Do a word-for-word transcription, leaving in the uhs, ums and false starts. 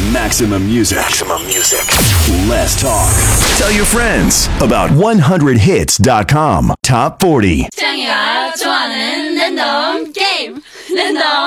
Maximum music. Maximum music. Less talk. Tell your friends about one hundred hits dot com Top forty. 창이가 좋아하는 랜덤 게임 랜덤